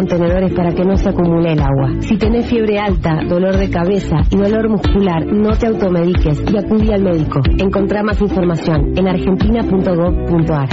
contenedores para que no se acumule el agua. Si tenés fiebre alta, dolor de cabeza y dolor muscular, no te automediques y acudí al médico. Encontrá más información en argentina.gov.ar.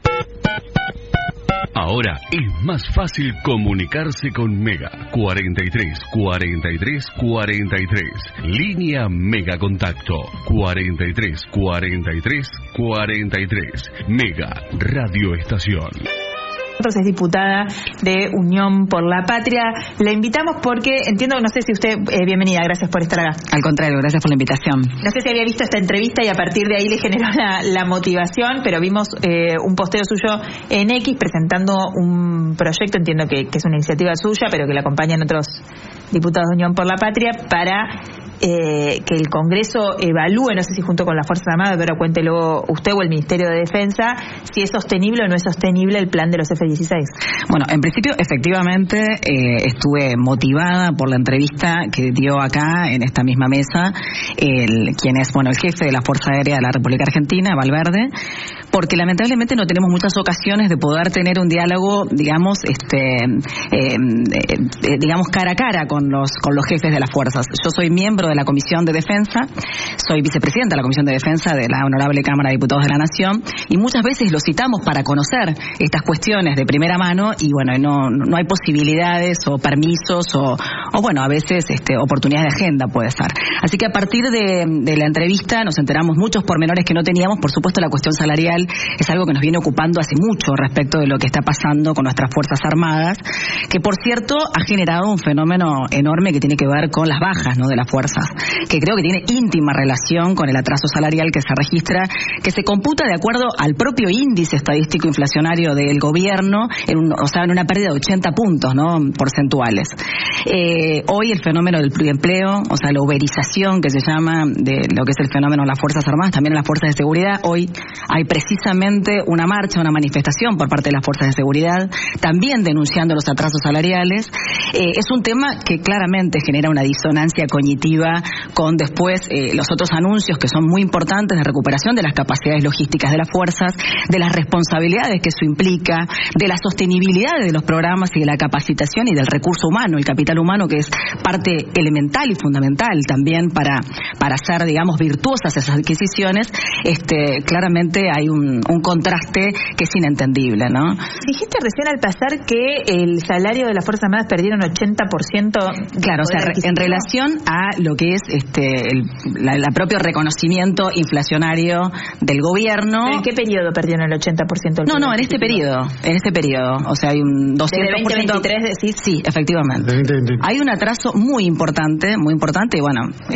Ahora es más fácil comunicarse con Mega. 43 43 43. Línea Mega Contacto. 43 43 43. Mega Radio Estación. Es diputada de Unión por la Patria. La invitamos porque entiendo, no sé si usted, bienvenida, gracias por estar acá. Al contrario, gracias por la invitación. No sé si había visto esta entrevista y a partir de ahí le generó la motivación, pero vimos un posteo suyo en X presentando un proyecto, entiendo que es una iniciativa suya, pero que la acompañan otros diputados de Unión por la Patria para que el Congreso evalúe, no sé si junto con las Fuerzas Armadas, pero cuéntelo usted o el Ministerio de Defensa, si es sostenible o no es sostenible el plan de los F-16. Bueno, en principio, efectivamente, estuve motivada por la entrevista que dio acá, en esta misma mesa, quien es, el jefe de la Fuerza Aérea de la República Argentina, Valverde, porque lamentablemente no tenemos muchas ocasiones de poder tener un diálogo, digamos, cara a cara con los jefes de las fuerzas. Yo soy miembro de la Comisión de Defensa, soy vicepresidenta de la Comisión de Defensa de la Honorable Cámara de Diputados de la Nación, y muchas veces los citamos para conocer estas cuestiones de primera mano, y no hay posibilidades o permisos o a veces oportunidades de agenda puede ser. Así que a partir de la entrevista nos enteramos muchos pormenores que no teníamos. Por supuesto, la cuestión salarial es algo que nos viene ocupando hace mucho respecto de lo que está pasando con nuestras Fuerzas Armadas, que por cierto ha generado un fenómeno enorme que tiene que ver con las bajas, ¿no?, de las fuerzas, que creo que tiene íntima relación con el atraso salarial que se registra, que se computa de acuerdo al propio índice estadístico inflacionario del gobierno, en una pérdida de 80 puntos, ¿no?, porcentuales. Hoy el fenómeno del pluriempleo, la uberización que se llama de lo que es el fenómeno de las Fuerzas Armadas, también en las Fuerzas de Seguridad. Hoy hay precisamente una marcha, una manifestación por parte de las Fuerzas de Seguridad, también denunciando los atrasos salariales. Es un tema que claramente genera una disonancia cognitiva con después los otros anuncios que son muy importantes de recuperación de las capacidades logísticas de las fuerzas, de las responsabilidades que eso implica, de la sostenibilidad de los programas y de la capacitación y del recurso humano, el capital humano, que es parte elemental y fundamental también para hacer, digamos, virtuosas esas adquisiciones. Claramente hay un contraste que es inentendible, ¿no? Dijiste recién al pasar que el salario de las Fuerzas Armadas perdieron 80%. Claro, en relación a lo que es el propio reconocimiento inflacionario del gobierno. ¿En qué periodo perdieron el 80%? No, en este periodo. Hay un 200%. ¿De 2023 decís? Sí, efectivamente. Hay un atraso muy importante, y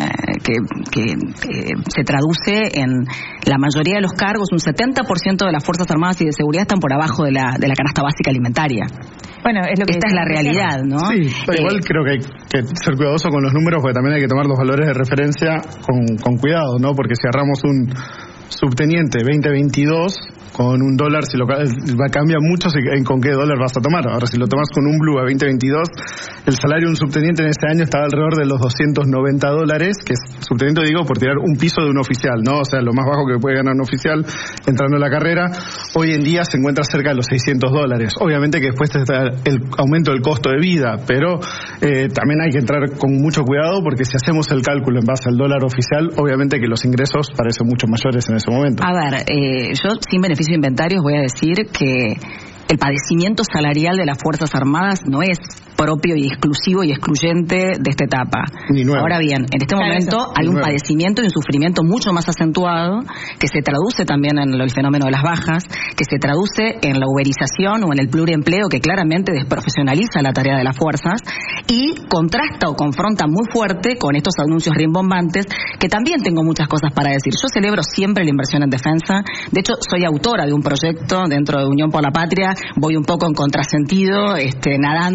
que se traduce en la mayoría de los cargos. Un 70% de las Fuerzas Armadas y de Seguridad están por abajo de la canasta básica alimentaria. Es lo que esta es la realidad, ¿no? Sí, igual creo que hay que ser cuidadoso con los números, porque también hay que tomar los valores de referencia con cuidado, ¿no? Porque si agarramos un subteniente 2022 con un dólar, si lo cambia mucho con qué dólar vas a tomar. Ahora, si lo tomas con un Blue a 2022, el salario de un subteniente en este año estaba alrededor de los $290, que es subteniente, digo, por tirar un piso de un oficial, ¿no? Lo más bajo que puede ganar un oficial entrando en la carrera. Hoy en día se encuentra cerca de los $600. Obviamente que después está el aumento del costo de vida, pero también hay que entrar con mucho cuidado, porque si hacemos el cálculo en base al dólar oficial, obviamente que los ingresos parecen mucho mayores en ese momento. A ver, yo sin beneficio de inventarios voy a decir que el padecimiento salarial de las Fuerzas Armadas no es propio y exclusivo y excluyente de esta etapa. Ahora bien, en este momento hay un padecimiento y un sufrimiento mucho más acentuado, que se traduce también en el fenómeno de las bajas, que se traduce en la uberización o en el pluriempleo, que claramente desprofesionaliza la tarea de las fuerzas y contrasta o confronta muy fuerte con estos anuncios rimbombantes, que también tengo muchas cosas para decir. Yo celebro siempre la inversión en defensa. De hecho, soy autora de un proyecto dentro de Unión por la Patria, voy un poco en contrasentido, nadando,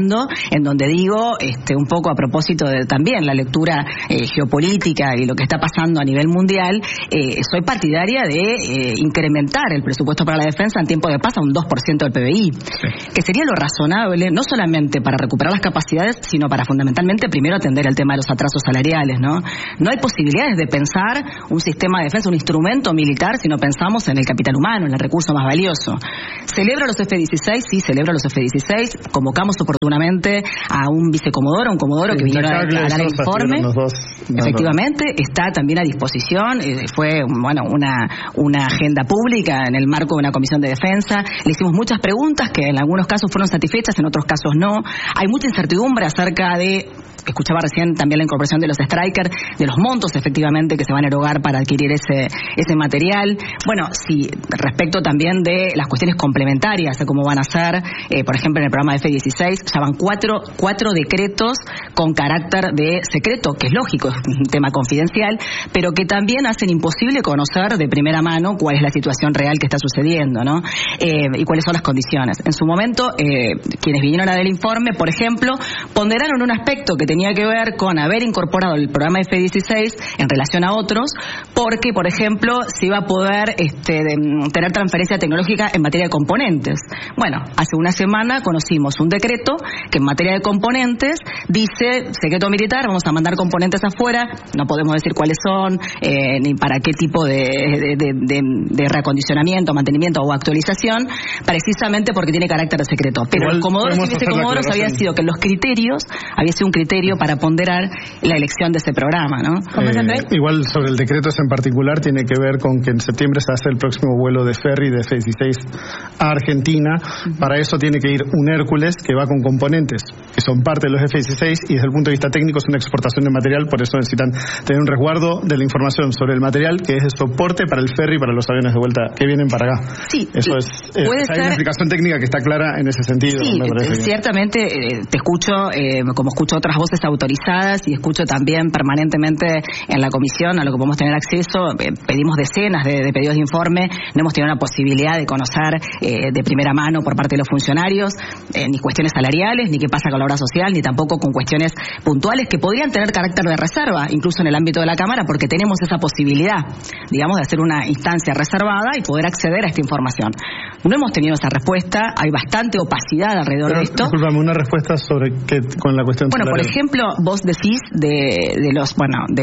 en donde digo, un poco a propósito de también la lectura geopolítica y lo que está pasando a nivel mundial, soy partidaria de incrementar el presupuesto para la defensa en tiempo de paz a un 2% del PBI, que sería lo razonable, no solamente para recuperar las capacidades, sino para fundamentalmente primero atender el tema de los atrasos salariales, ¿no? No hay posibilidades de pensar un sistema de defensa, un instrumento militar, si no pensamos en el capital humano, en el recurso más valioso. ¿Celebro los F-16? Sí, celebro los F-16. Convocamos oportunamente a un vicecomodoro, un comodoro que viniera a dar el informe. Efectivamente, está también a disposición. Fue, una agenda pública en el marco de una comisión de defensa. Le hicimos muchas preguntas que en algunos casos fueron satisfechas, en otros casos no. Hay mucha incertidumbre acerca de... Escuchaba recién también la incorporación de los Strikers, de los montos efectivamente que se van a erogar para adquirir ese material. Bueno, sí, respecto también de las cuestiones complementarias de cómo van a ser, por ejemplo, en el programa de F-16 ya van cuatro decretos con carácter de secreto, que es lógico, es un tema confidencial, pero que también hacen imposible conocer de primera mano cuál es la situación real que está sucediendo, ¿no? Y cuáles son las condiciones. En su momento, quienes vinieron a dar el informe, por ejemplo, ponderaron un aspecto que tenía que ver con haber incorporado el programa F-16 en relación a otros, porque, por ejemplo, se iba a poder tener transferencia tecnológica en materia de componentes. Bueno, hace una semana conocimos un decreto que en materia de componentes dice, secreto militar, vamos a mandar componentes afuera, no podemos decir cuáles son, ni para qué tipo de reacondicionamiento, mantenimiento o actualización, precisamente porque tiene carácter de secreto. Pero los comodoros y vicecomodoros había sido que los criterios, había sido un criterio para ponderar la elección de ese programa, ¿no? Igual sobre el decreto ese en particular tiene que ver con que en septiembre se hace el próximo vuelo de ferry de F-16 a Argentina. Para eso tiene que ir un Hércules que va con componentes que son parte de los F-16 y desde el punto de vista técnico es una exportación de material, por eso necesitan tener un resguardo de la información sobre el material que es de soporte para el ferry y para los aviones de vuelta que vienen para acá. Sí, eso hay una explicación técnica que está clara en ese sentido. Sí, ciertamente te escucho, como escucho otras voces autorizadas y escucho también permanentemente en la comisión a lo que podemos tener acceso. Pedimos decenas de pedidos de informe, no hemos tenido la posibilidad de conocer de primera mano por parte de los funcionarios ni cuestiones salariales, ni qué pasa con la obra social, ni tampoco con cuestiones puntuales que podrían tener carácter de reserva, incluso en el ámbito de la Cámara, porque tenemos esa posibilidad, digamos, de hacer una instancia reservada y poder acceder a esta información. No hemos tenido esa respuesta, hay bastante opacidad alrededor de esto. Discúlpame, una respuesta sobre qué con la cuestión salarial. Por ejemplo, vos decís de los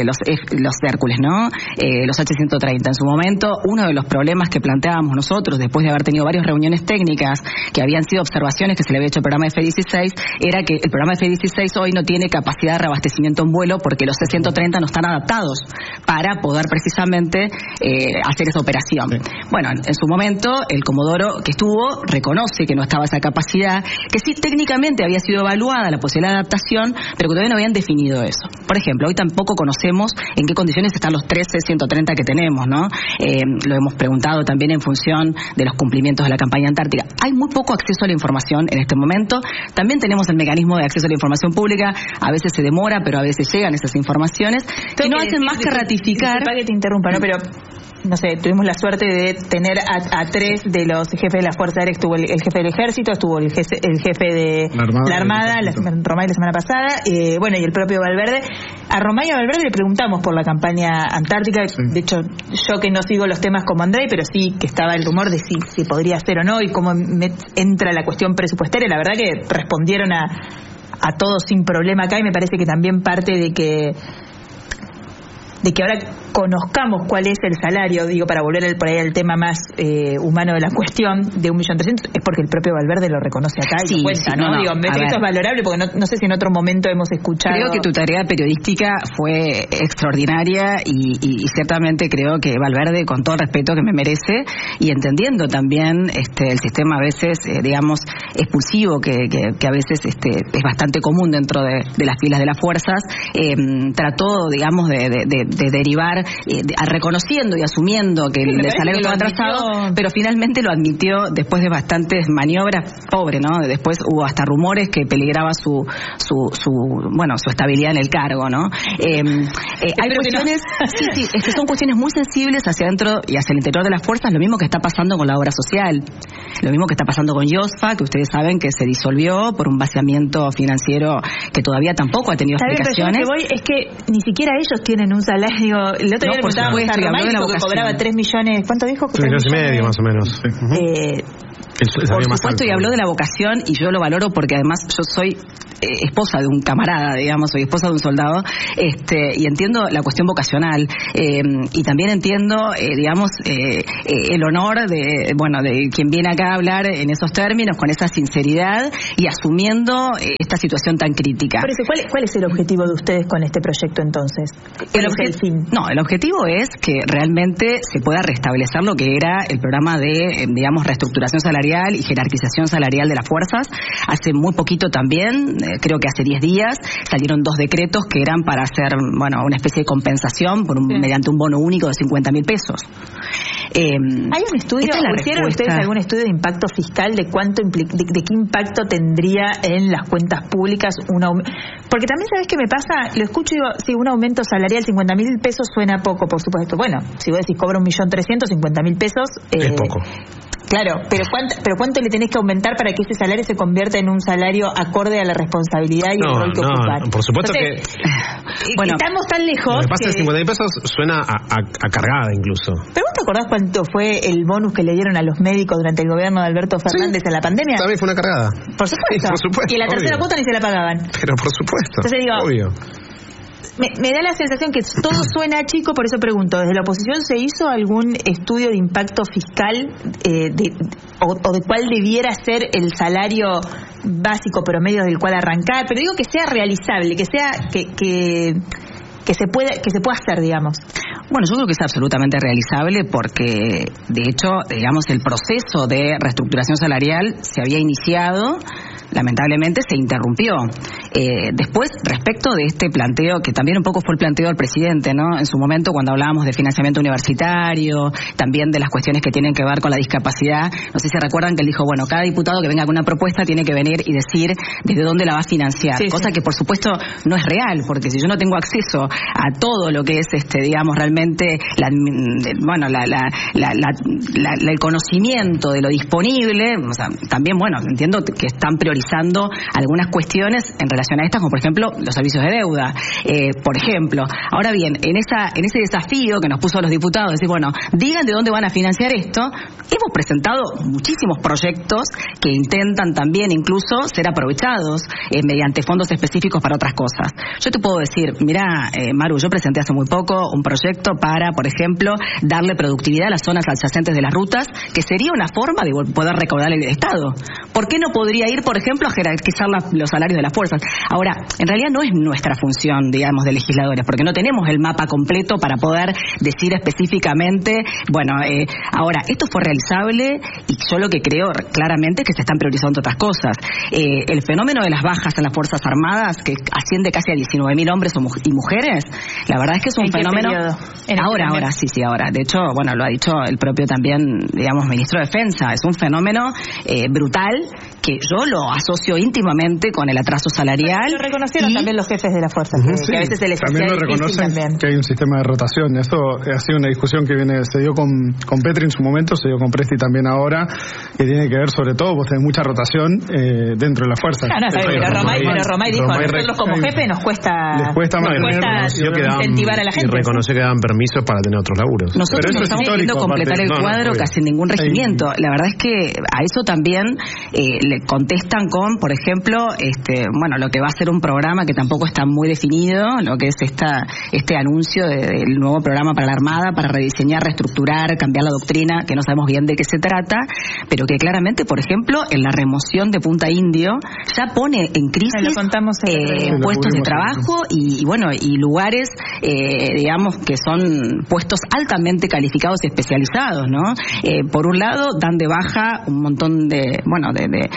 Hércules, ¿no? Los H-130. En su momento, uno de los problemas que planteábamos nosotros, después de haber tenido varias reuniones técnicas que habían sido observaciones que se le había hecho al programa F-16, era que el programa F-16 hoy no tiene capacidad de reabastecimiento en vuelo porque los C-130 no están adaptados para poder precisamente hacer esa operación. Sí. Bueno, en su momento, el comodoro que estuvo reconoce que no estaba esa capacidad, que sí técnicamente había sido evaluada la posibilidad de adaptación, pero que todavía no habían definido eso. Por ejemplo, hoy tampoco conocemos en qué condiciones están los 13 C-130 que tenemos, ¿no? Lo hemos preguntado también en función de los cumplimientos de la campaña antártica. Hay muy poco acceso a la información en este momento. También tenemos el mecanismo de acceso a la información pública. A veces se demora, pero a veces llegan esas informaciones que no hacen más que ratificar. Disculpa que te interrumpa, ¿no? Pero no sé, tuvimos la suerte de tener a tres de los jefes de la Fuerza Aérea. Estuvo el jefe del Ejército, estuvo el jefe de la Armada, Romay la semana pasada, y el propio Valverde. A Romay y a Valverde le preguntamos por la campaña antártica. Sí. De hecho, yo que no sigo los temas como Andrei, pero sí que estaba el rumor de si podría ser o no y cómo entra la cuestión presupuestaria. La verdad que respondieron a todos sin problema acá, y me parece que también parte de que ahora conozcamos cuál es el salario, digo, para volver por ahí al tema más humano de la cuestión, de 1.300.000, es porque el propio Valverde lo reconoce acá y lo cuenta, ¿no? Digo, me parece que esto es valorable porque no sé si en otro momento hemos escuchado. Creo que tu tarea periodística fue extraordinaria y ciertamente creo que Valverde, con todo el respeto que me merece y entendiendo también el sistema a veces, digamos, expulsivo que a veces es bastante común dentro de las filas de las fuerzas, trató, digamos, de derivar pagar, reconociendo y asumiendo que el salario estaba atrasado, pero finalmente lo admitió después de bastantes maniobras. Pobre, ¿no? Después hubo hasta rumores que peligraba su estabilidad en el cargo, ¿no? Hay cuestiones, es que son cuestiones muy sensibles hacia adentro y hacia el interior de las fuerzas, lo mismo que está pasando con la obra social, lo mismo que está pasando con IOSFA, que ustedes saben que se disolvió por un vaciamiento financiero que todavía tampoco ha tenido explicaciones. Pero yo lo que voy es que ni siquiera ellos tienen un salario. El otro día le contábamos a Romay que cobraba 3 millones, ¿cuánto dijo? 3 millones y medio más o menos. Por supuesto, y habló de la vocación, y yo lo valoro porque además yo soy esposa de un camarada, digamos, soy esposa de un soldado, y entiendo la cuestión vocacional, y también entiendo, digamos, el honor de quien viene acá a hablar en esos términos, con esa sinceridad y asumiendo esta situación tan crítica. Por eso, ¿cuál es el objetivo de ustedes con este proyecto entonces? ¿El fin? No, el objetivo es que realmente se pueda restablecer lo que era el programa de, digamos, reestructuración salarial y jerarquización salarial de las fuerzas. Hace muy poquito también, creo que hace 10 días, salieron 2 decretos que eran para hacer, una especie de compensación mediante un bono único de 50.000 pesos. ¿Hay un estudio? ¿Hicieron ustedes algún estudio de impacto fiscal de cuánto de qué impacto tendría en las cuentas públicas porque también, ¿sabes qué me pasa? Lo escucho y digo, sí, un aumento salarial 50.000 pesos suena poco, por supuesto. Bueno, si vos decís cobra 1.300.000, 50.000 pesos es poco. Claro, pero ¿cuánto le tenés que aumentar para que ese salario se convierta en un salario acorde a la responsabilidad y el rol que ocupan? Por supuesto. Entonces, estamos tan lejos. Lo que pasa es que 50.000 pesos suena a cargada incluso. ¿Pero vos te acordás cuánto fue el bonus que le dieron a los médicos durante el gobierno de Alberto Fernández en la pandemia? También fue una cargada. Por supuesto. Sí, por supuesto. Y la tercera cuota ni se la pagaban. Pero por supuesto. Entonces digo, obvio. Me da la sensación que todo suena chico, por eso pregunto, ¿desde la oposición se hizo algún estudio de impacto fiscal o de cuál debiera ser el salario básico promedio del cual arrancar? Pero digo que sea realizable, que sea que se pueda hacer, digamos. Bueno, yo creo que es absolutamente realizable porque, de hecho, digamos, el proceso de reestructuración salarial se había iniciado, lamentablemente se interrumpió. Después, respecto de este planteo, que también un poco fue el planteo del presidente, ¿no? En su momento, cuando hablábamos de financiamiento universitario, también de las cuestiones que tienen que ver con la discapacidad, no sé si se recuerdan que él dijo, cada diputado que venga con una propuesta tiene que venir y decir desde dónde la va a financiar, cosa que por supuesto no es real, porque si yo no tengo acceso a todo lo que es, digamos, realmente el conocimiento de lo disponible, o sea, también, entiendo que están priorizando algunas cuestiones en relación a estas, como por ejemplo los servicios de deuda, por ejemplo. Ahora bien, en ese desafío que nos puso a los diputados, decir, digan de dónde van a financiar esto, hemos presentado muchísimos proyectos que intentan también incluso ser aprovechados mediante fondos específicos para otras cosas. Yo te puedo decir, mira, Maru, yo presenté hace muy poco un proyecto para, por ejemplo, darle productividad a las zonas adyacentes de las rutas, que sería una forma de poder recaudar el Estado. ¿Por qué no podría ir, por ejemplo, a jerarquizar los salarios de las fuerzas? Ahora, en realidad no es nuestra función, digamos, de legisladores, porque no tenemos el mapa completo para poder decir específicamente, ahora, esto fue realizable y yo lo que creo claramente es que se están priorizando otras cosas. El fenómeno de las bajas en las Fuerzas Armadas, que asciende casi a 19.000 hombres y mujeres, la verdad es que es un fenómeno... Ahora, sí, ahora. De hecho, lo ha dicho el propio también, digamos, ministro de Defensa, es un fenómeno brutal que yo lo asocio íntimamente con el atraso salarial. Lo reconocieron también los jefes de las fuerzas, que a veces se les también lo reconocen que hay un sistema de rotación. Esto ha sido una discusión que se dio con Petri en su momento, se dio con Presti también ahora, que tiene que ver sobre todo, vos tenés mucha rotación dentro de las fuerzas. Pero Romay dijo, nosotros como jefe nos cuesta incentivar a la gente. Y reconocer que dan permisos para tener otros laburos. Nosotros no estamos queriendo completar el cuadro casi ningún regimiento. La verdad es que a eso también le contestan con, por ejemplo, lo que va a ser un programa que tampoco está muy definido, lo que es este anuncio del nuevo programa para la Armada, para rediseñar, reestructurar, cambiar la doctrina, que no sabemos bien de qué se trata, pero que claramente, por ejemplo, en la remoción de Punta Indio ya pone en crisis puestos de trabajo y lugares, digamos, que son puestos altamente calificados y especializados, ¿no? Por un lado, dan de baja un montón de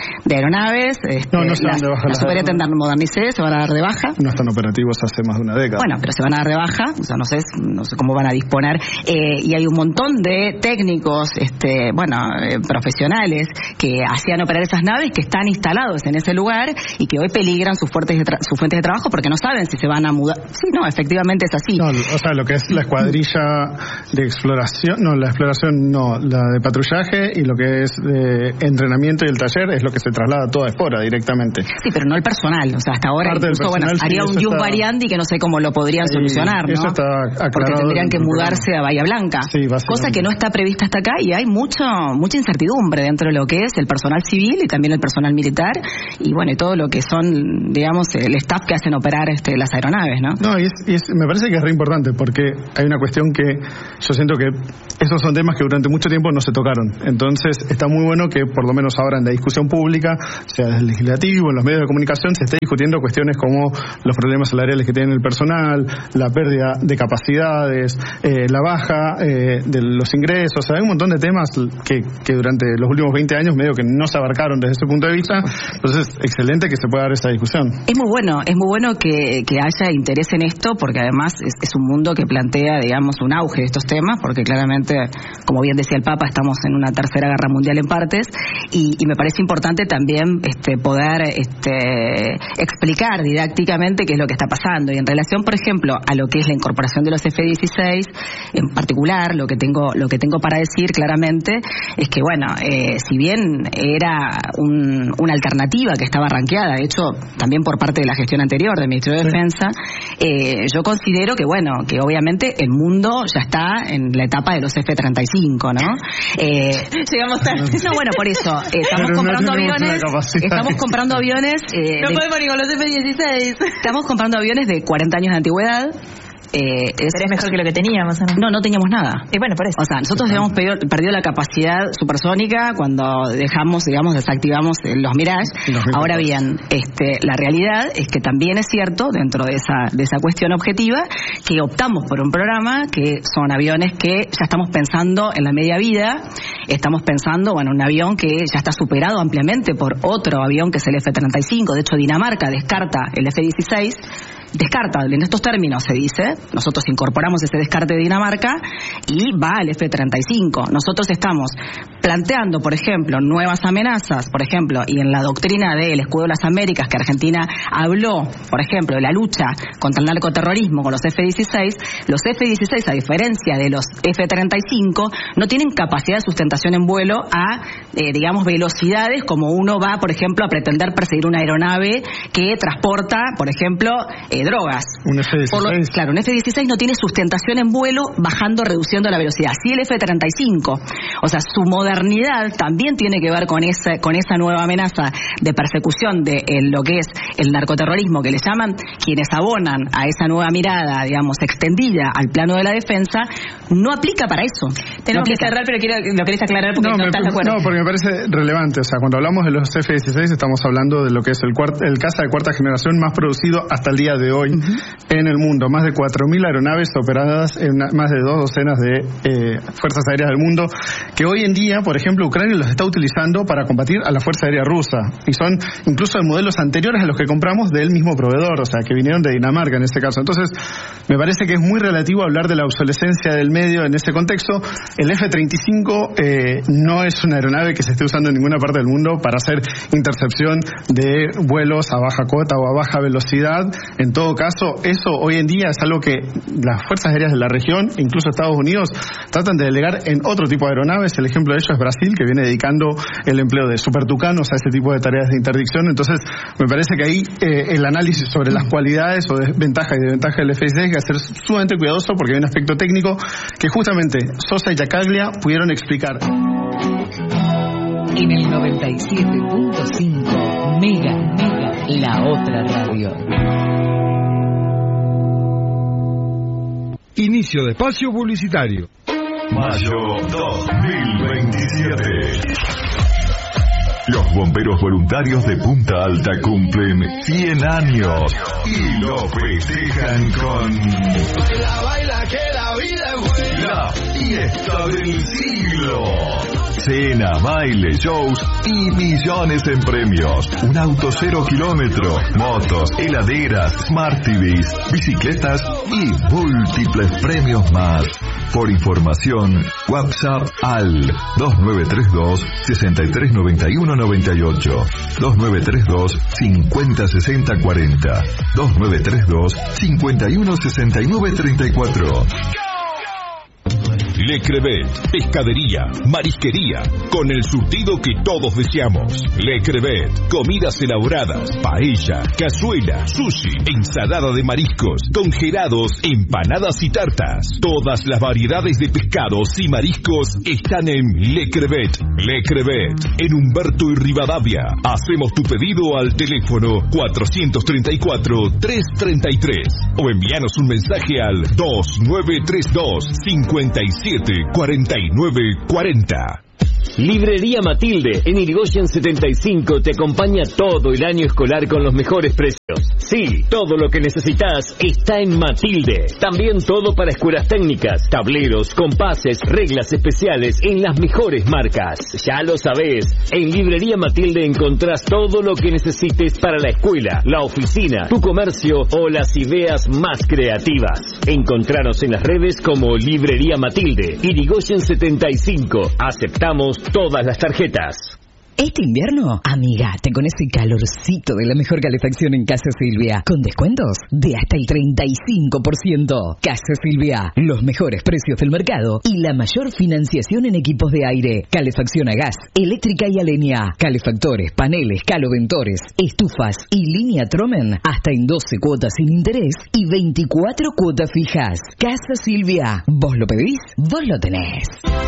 aeronaves. No se van de baja. La Superintendente Modernicé se van a dar de baja. No están operativos hace más de una década. Bueno, pero se van a dar de baja, o sea, no sé cómo van a disponer. Y hay un montón de técnicos, profesionales que hacían operar esas naves que están instalados en ese lugar y que hoy peligran sus fuentes de trabajo porque no saben si se van a mudar. Sí, no, efectivamente es así. No, o sea, lo que es la escuadrilla de exploración, la de patrullaje y lo que es de entrenamiento y el taller es lo que se traslada toda Espora directamente. Sí, pero no el personal, o sea, hasta ahora incluso, haría un Jus Variandi que no sé cómo lo podrían solucionar, ¿no? Eso está aclarado. Porque tendrían que mudarse a Bahía Blanca, sí, cosa que no está prevista hasta acá y hay mucha incertidumbre dentro de lo que es el personal civil y también el personal militar y bueno, y todo lo que son, digamos, el staff que hacen operar las aeronaves, ¿no? No, me parece que es re importante porque hay una cuestión que yo siento que esos son temas que durante mucho tiempo no se tocaron. Entonces está muy bueno que por lo menos ahora en la discusión pública, sea desde el legislativo, en los medios de comunicación, se esté discutiendo cuestiones como los problemas salariales que tiene el personal, la pérdida de capacidades, la baja de los ingresos. O sea, hay un montón de temas que durante los últimos 20 años medio que no se abarcaron desde ese punto de vista. Entonces, excelente que se pueda dar esa discusión. Es muy bueno que haya interés en esto, porque además es un mundo que plantea, digamos, un auge de estos temas, porque claramente, como bien decía el Papa, estamos en una tercera guerra mundial en partes, y me parece importante también poder explicar didácticamente qué es lo que está pasando. Y en relación, por ejemplo, a lo que es la incorporación de los F-16, en particular, lo que tengo para decir claramente es que, bueno, si bien era una alternativa que estaba ranqueada, de hecho, también por parte de la gestión anterior del Ministerio de Defensa, yo considero que, bueno, que obviamente el mundo ya está en la etapa de los F-35, ¿no? Llegamos tarde. No, bueno, por eso, estamos comprando aviones. No podemos ni con los F-16. Estamos comprando aviones de 40 años de antigüedad. Pero es mejor que lo que teníamos, ¿no? No teníamos nada. Y bueno, por eso. O sea, nosotros habíamos perdido la capacidad supersónica cuando desactivamos los Mirage. Ahora bien, la realidad es que también es cierto, dentro de esa cuestión objetiva, que optamos por un programa que son aviones que ya estamos pensando en la media vida. Estamos pensando, bueno, un avión que ya está superado ampliamente por otro avión que es el F-35. De hecho, Dinamarca descarta el F-16. Descarta, en estos términos se dice, nosotros incorporamos ese descarte de Dinamarca y va al F-35. Nosotros estamos planteando, por ejemplo, nuevas amenazas, por ejemplo, y en la doctrina del Escudo de las Américas, que Argentina habló, por ejemplo, de la lucha contra el narcoterrorismo con los F-16, los F-16, a diferencia de los F-35, no tienen capacidad de sustentación en vuelo a, velocidades como uno va, por ejemplo, a pretender perseguir una aeronave que transporta, por ejemplo, drogas. Un F-16. Claro, un F-16 no tiene sustentación en vuelo reduciendo la velocidad. Sí, el F-35. O sea, su modernidad también tiene que ver con esa nueva amenaza de persecución de lo que es el narcoterrorismo, que le llaman quienes abonan a esa nueva mirada, digamos, extendida al plano de la defensa, no aplica para eso. Tenemos que cerrar, pero lo querés aclarar porque no estás de acuerdo. No, porque me parece relevante. O sea, cuando hablamos de los F-16 estamos hablando de lo que es el caza de cuarta generación más producido hasta el día de hoy en el mundo. Más de 4.000 aeronaves operadas en más de 2 docenas de fuerzas aéreas del mundo, que hoy en día, por ejemplo, Ucrania los está utilizando para combatir a la Fuerza Aérea Rusa. Y son incluso de modelos anteriores a los que compramos del mismo proveedor, o sea, que vinieron de Dinamarca en este caso. Entonces, me parece que es muy relativo hablar de la obsolescencia del medio en ese contexto. El F-35 no es una aeronave que se esté usando en ninguna parte del mundo para hacer intercepción de vuelos a baja cota o a baja velocidad. En todo caso, eso hoy en día es algo que las fuerzas aéreas de la región, incluso Estados Unidos, tratan de delegar en otro tipo de aeronaves. El ejemplo de ello es Brasil, que viene dedicando el empleo de supertucanos a ese tipo de tareas de interdicción. Entonces, me parece que ahí el análisis sobre las cualidades o ventajas y desventajas del F-16 hay que ser sumamente cuidadoso, porque hay un aspecto técnico que justamente Sosa y Yacaglia pudieron explicar. En el 97.5 Mega, la otra radio. Inicio de espacio publicitario. Mayo 2027. Los bomberos voluntarios de Punta Alta cumplen 100 años y lo festejan con Baila que la vida es buena. la fiesta del siglo. Cena, baile, shows y millones en premios. Un auto 0 kilómetro, motos, heladeras, Smart TVs, bicicletas y múltiples premios más. Por información, WhatsApp al 2932 6391 98, 2932 5060 40, 2932 51 69 34. Le Crevet, pescadería, marisquería, con el surtido que todos deseamos. Le Crevet, comidas elaboradas, paella, cazuela, sushi, ensalada de mariscos, congelados, empanadas y tartas. Todas las variedades de pescados y mariscos están en Le Crevet. Le Crevet, en Humberto y Rivadavia. Hacemos tu pedido al teléfono 434-333 o envíanos un mensaje al 2932 57 49 40. Librería Matilde en Irigoyen 75 te acompaña todo el año escolar con los mejores precios. Sí, todo lo que necesitas está en Matilde. También todo para escuelas técnicas, tableros, compases, reglas especiales en las mejores marcas. Ya lo sabés, en Librería Matilde encontrás todo lo que necesites para la escuela, la oficina, tu comercio o las ideas más creativas. Encontranos en las redes como Librería Matilde, Irigoyen 75. Aceptamos todas las tarjetas. Este invierno, amigate con ese calorcito de la mejor calefacción en Casa Silvia, con descuentos de hasta el 35%. Casa Silvia, los mejores precios del mercado y la mayor financiación en equipos de aire, calefacción a gas, eléctrica y a leña, calefactores, paneles, caloventores, estufas y línea Tromen, hasta en 12 cuotas sin interés y 24 cuotas fijas. Casa Silvia, vos lo pedís, vos lo tenés.